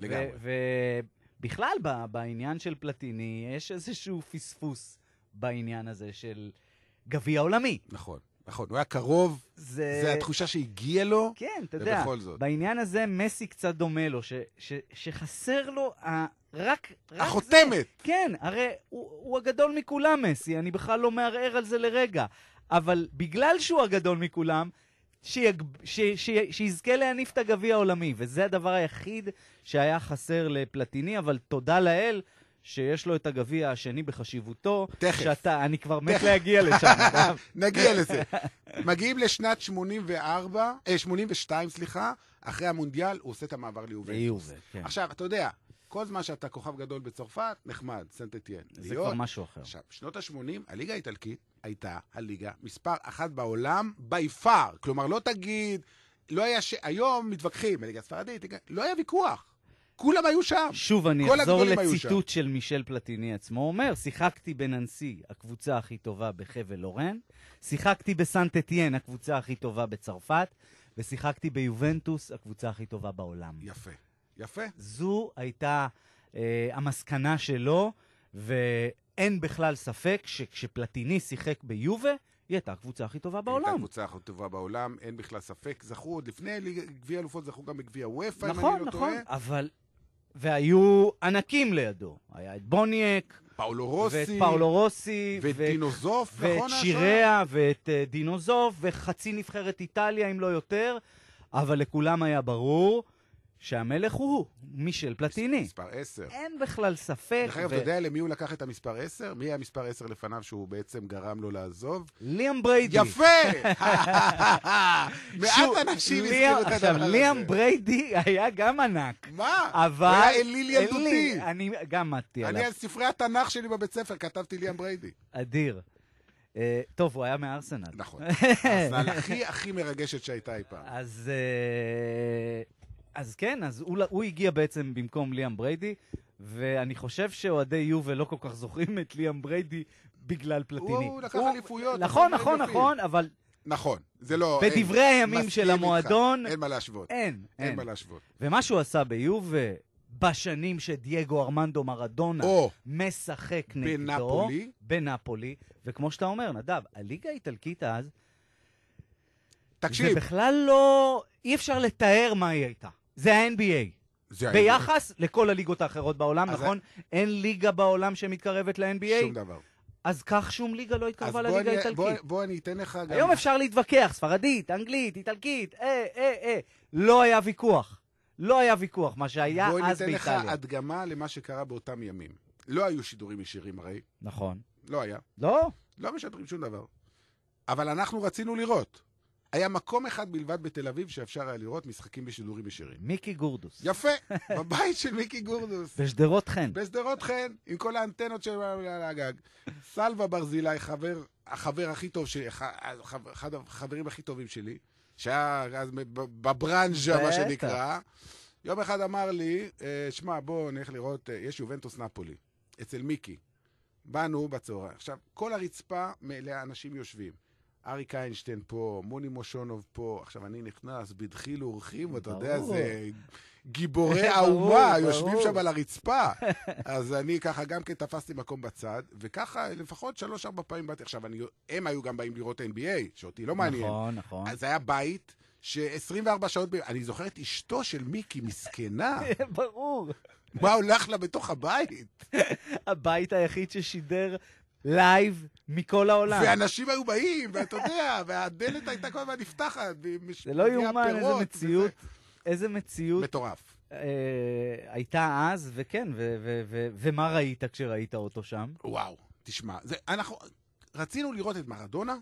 לגמרי. ובכלל, בעניין של פלטיני, יש איזשהו פספוס בעניין הזה של גביע עולמי. נכון, נכון. הוא היה קרוב, זה התחושה שהגיע לו, כן, אתה יודע, ובכל זאת. בעניין הזה מסי קצת דומה לו, שחסר לו רק החותמת. זה. כן, הרי הוא הגדול מכולם מסי, אני בכלל לא מערער על זה לרגע. אבל בגלל שהוא הגדול מכולם, שיזכה להניף את הגביע העולמי, וזה הדבר היחיד שהיה חסר לפלטיני, אבל תודה לאל שיש לו את הגביע השני בחשיבותו. תכף. אני כבר מת להגיע לשם. נגיע לזה. מגיעים לשנת 82, אחרי המונדיאל, הוא עושה את המעבר ליובנטוס. כן. עכשיו, אתה יודע, כל זמן שאתה כוכב גדול בצרפת, נחמד, סנט אתיין. זה כבר משהו אחר. עכשיו, שנות ה-80, הליגה האיטלקית הייתה הליגה מספר אחת בעולם, by far. כלומר, לא תגיד, לא היה היום מתווכחים, הליגה הספרדית, לא היה ויכוח. כולם היו שם. שוב, אני אחזור לציטוט של מישל פלטיני עצמו. הוא אומר, שיחקתי בננסי, הקבוצה הכי טובה בחבל לורן, שיחקתי בסנט אתיין, הקבוצה הכי טובה בצרפת, ושיחקתי ביובנטוס, הקבוצה הכי טובה בעולם. יפה, יפה. זו הייתה המסקנה שלו, ואין בכלל ספק שכשפלטיני שיחק ביובה, היא הייתה הקבוצה הכי טובה בעולם. הייתה הקבוצה הכי טובה בעולם, אין בכלל ספק. זכו עוד לפני גביע אלופות, זכו גם בגביע וופא, אם אני לא טועה. נכון, אבל... והיו ענקים לידו. היה את בוניאק, ואת פאולו רוסי, ואת דינוזוף, ואת שיריה, ואת דינוזוף, וחצי נבחרת איטליה, אם לא יותר. אבל לכולם היה ברור שהמלך הוא מישל פלטיני. מספר 10. אין בכלל ספק. דרך אגב, אתה יודע למי הוא לקח את המספר 10? מי היה מספר 10 לפניו שהוא בעצם גרם לו לעזוב? ליאם בריידי. יפה! מעט אנשים הזכירו את הדבר הזה. ליאם בריידי היה גם ענק. מה? אבל... הוא היה אליל ילדותי. אני גם מתתי עליו. אני על ספרי התנ"ך שלי בבית ספר כתבתי ליאם בריידי. אדיר. טוב, הוא היה מארסנל. נכון. ארסנל הכי מרגשת שהייתה אי פעם. אז כן, אז הוא הגיע בעצם במקום ליאם בריידי, ואני חושב שאוהדי יובל לא כל כך זוכרים את ליאם בריידי בגלל פלטיני. הוא לקח אליפויות. נכון, אבל... נכון, זה לא... בדברי הימים של המועדון... אין מה להשוות. אין מה להשוות. ומה שהוא עשה ביובל, בשנים שדייגו ארמנדו מרדונה משחק נגדו... בנפולי. וכמו שאתה אומר, נדב, הליגה האיטלקית אז... תקשיב. זה בכלל לא... אי אפשר לתאר מה היא הייתה. זה ה-NBA. ביחס לכל הליגות האחרות בעולם, נכון? אין ליגה בעולם שמתקרבת ל-NBA? שום דבר. אז כך שום ליגה לא התקרבה לליגה האיטלקית. בוא אני אתן לך גם... היום אפשר להתווכח, ספרדית, אנגלית, איטלקית, לא היה ויכוח. לא היה ויכוח, מה שהיה אז באיטליה. בוא ניתן לך הדגמה למה שקרה באותם ימים. לא היו שידורים ישירים הרי. נכון. לא היה. לא? לא משדרים שום דבר. אבל אנחנו רצינו לראות. היה מקום אחד בלבד בתל אביב שאפשר היה לראות משחקים בשידורים ישירים. מיקי גורדוס. יפה, בבית של מיקי גורדוס. בשדרות חן. בשדרות חן, עם כל האנטנות של הגג. סלווה ברזילי, החבר הכי טוב, אחד החברים הכי טובים שלי, שהיה בברנז'ה, מה שנקרא. יום אחד אמר לי, שמע, בוא נלך לראות, יש יובנטוס נפולי, אצל מיקי. באנו בצהריים. עכשיו, כל הרצפה מלאה אנשים יושבים. אריק איינשטיין פה, מוני מושונוב פה, עכשיו אני נכנס בדחיל אורחים, אתה יודע, זה גיבורי האומה, יושבים שם על הרצפה. אז אני ככה גם כן תפסתי מקום בצד, וככה לפחות 3-4 פעמים באתי. עכשיו, הם היו גם באים לראות NBA, שאותי לא מעניין. נכון, נכון. אז היה בית ש-24 שעות, אני זוכר את אשתו של מיקי, מסכנה. ברור. מה הולך לה בתוך הבית? הבית היחיד ששידר... לייב מכל העולם. ואנשים היו באים, ואתה יודע, והדלת הייתה כל הזמן נפתחת. זה לא יאומן, איזה מציאות. מטורף. הייתה אז, וכן, ומה ראית כשראית אותו שם? וואו, תשמע, אנחנו רצינו לראות את מרדונה,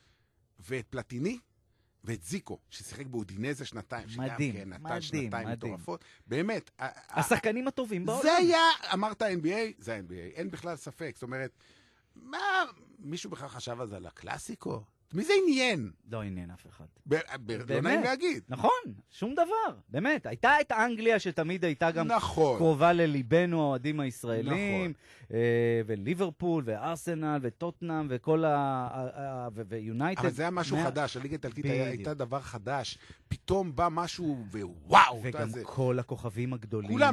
ואת פלטיני, ואת זיקו, ששיחק באודינזה שנתיים. מדהים, מדהים, נתן שנתיים מטורפות. באמת. השחקנים הטובים בעולם. זה היה, אמרת NBA, זה NBA, אין בכלל ספק. זאת אומרת, מה, מישהו בכלל חשב אז על הקלאסיקו? מי זה עניין? לא עניין אף אחד. לא נעים להגיד. נכון, שום דבר, באמת. הייתה את אנגליה שתמיד הייתה גם קרובה לליבנו, האוהדים הישראלים, וליברפול, וארסנל, וטוטנאם, וכל ויונייטד. אבל זה היה משהו חדש, הליגה האיטלקית הייתה דבר חדש. פתאום בא משהו, ווואו. וגם כל הכוכבים הגדולים. כולם,